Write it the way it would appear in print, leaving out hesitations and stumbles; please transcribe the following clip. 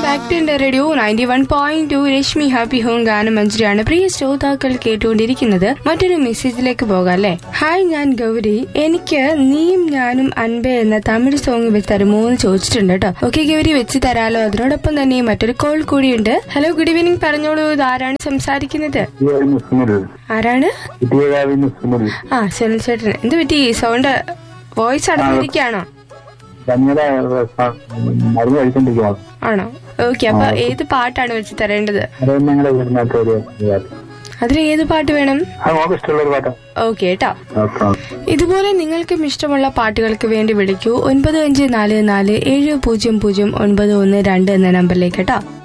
ഫാക്ടിന്റെ radio 91.2 Rashmi happy home ഗാനം മഞ്ജരിയാണ് പ്രിയ ശ്രോതാക്കൾ കേട്ടുകൊണ്ടിരിക്കുന്നത്. മറ്റൊരു മെസ്സേജിലേക്ക് പോകാം അല്ലേ. ഹായ്, ഞാൻ ഗൗരി. എനിക്ക് നീയും ഞാനും അൻപേ എന്ന തമിഴ് സോങ് വെച്ച് തരുമോ എന്ന് ചോദിച്ചിട്ടുണ്ട് കേട്ടോ. ഓക്കെ ഗൗരി, വെച്ച് തരാലോ. അതിനോടൊപ്പം തന്നെ മറ്റൊരു കോൾ കൂടിയുണ്ട്. Hello, good evening. പറഞ്ഞോളൂ, ഇതാരാണ് സംസാരിക്കുന്നത്? ആരാണ്? ആ, സുനിൽ ചേട്ടൻ. എന്ത് പറ്റി? Sound voice അടഞ്ഞിരിക്കുകയാണോ? ആണോ? ഓക്കെ, അപ്പൊ ഏത് പാട്ടാണ് വെച്ച് തരേണ്ടത്? അതിൽ ഏത് പാട്ട് വേണം? ഓക്കെ കേട്ടോ. ഇതുപോലെ നിങ്ങൾക്കും ഇഷ്ടമുള്ള പാട്ടുകൾക്ക് വേണ്ടി വിളിക്കൂ 9544700912 എന്ന നമ്പറിലേക്ക് കേട്ടോ.